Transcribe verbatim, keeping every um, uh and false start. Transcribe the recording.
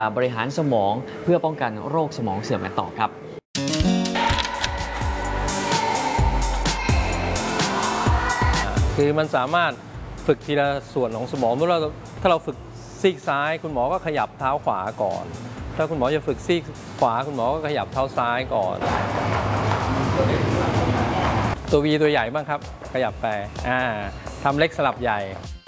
บริหารสมองเพื่อป้องกันโรคสมองเสื่อมกันต่อครับคือมันสามารถฝึกทีละส่วนของสมองเมื่อเราถ้าเราฝึกซีกซ้ายคุณหมอก็ขยับเท้าขวาก่อนถ้าคุณหมอจะฝึกซีกขวาคุณหมอก็ขยับเท้าซ้ายก่อนตัว วี ตัวใหญ่บ้างครับขยับไปอ่าทำเล็กสลับใหญ่